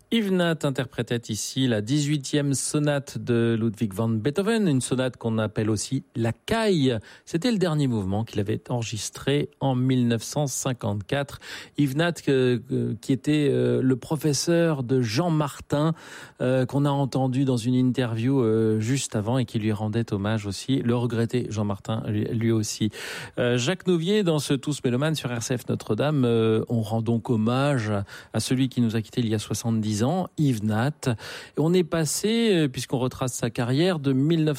Yves Nat interprétait ici la 18e sonate de Ludwig van Beethoven, une sonate qu'on appelle aussi la caille. C'était le dernier mouvement qu'il avait enregistré en 1954. Yves Nat, qui était le professeur de Jean Martin, qu'on a entendu dans une interview juste avant et qui lui rendait hommage aussi. Le regretté Jean Martin, lui aussi. Jacques Nouvier, dans ce Tous Mélomanes sur RCF Notre-Dame, on rend donc hommage à celui qui nous a quittés il y a 70 ans, Yves Nat. Et on est passé, puisqu'on retrace sa carrière, de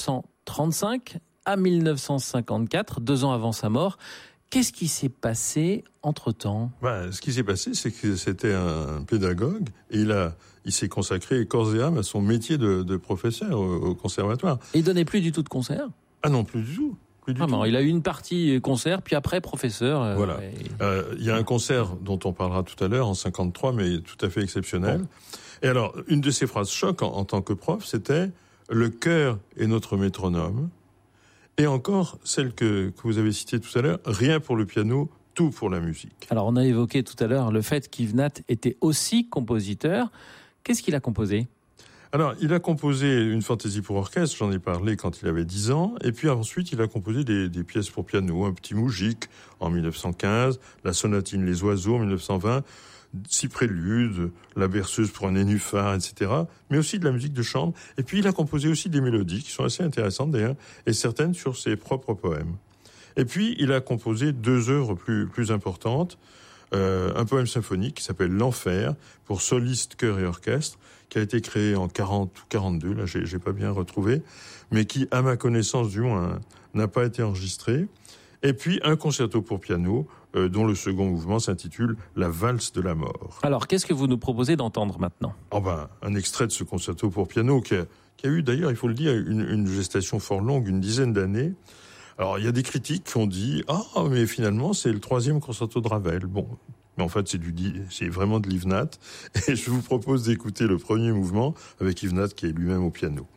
1935 à 1954, 2 ans avant sa mort. Qu'est-ce qui s'est passé entre-temps ? Ce qui s'est passé, c'est que c'était un pédagogue et il s'est consacré corps et âme à son métier de professeur au conservatoire. Et il donnait plus du tout de concerts ? Ah non, plus du tout. Il a eu une partie concert, puis après professeur. Voilà. Il y a un concert dont on parlera tout à l'heure en 53, mais tout à fait exceptionnel. Bon. Et alors, une de ses phrases choc en tant que prof, c'était « Le cœur est notre métronome ». Et encore, celle que vous avez citée tout à l'heure, « Rien pour le piano, tout pour la musique ». Alors, on a évoqué tout à l'heure le fait qu'Yves Nat était aussi compositeur. Qu'est-ce qu'il a composé ? Alors, il a composé une fantaisie pour orchestre, j'en ai parlé quand il avait 10 ans, et puis ensuite il a composé des pièces pour piano, un petit moujik en 1915, la sonatine Les Oiseaux en 1920, 6 préludes, la berceuse pour un nénuphar, etc., mais aussi de la musique de chambre. Et puis il a composé aussi des mélodies qui sont assez intéressantes d'ailleurs, et certaines sur ses propres poèmes. Et puis il a composé 2 œuvres plus importantes, un poème symphonique qui s'appelle L'Enfer, pour soliste, chœur et orchestre, qui a été créé en 40 ou 42, là j'ai pas bien retrouvé, mais qui, à ma connaissance du moins, n'a pas été enregistré. Et puis un concerto pour piano, dont le second mouvement s'intitule La valse de la mort. Alors, qu'est-ce que vous nous proposez d'entendre maintenant ? Un extrait de ce concerto pour piano qui a eu d'ailleurs, il faut le dire, une gestation fort longue, une dizaine d'années. Alors, il y a des critiques qui ont dit « Ah, mais finalement, c'est le 3e concerto de Ravel ». Bon, mais en fait, c'est vraiment de Yves Nat. Et je vous propose d'écouter le premier mouvement avec Yves Nat qui est lui-même au piano.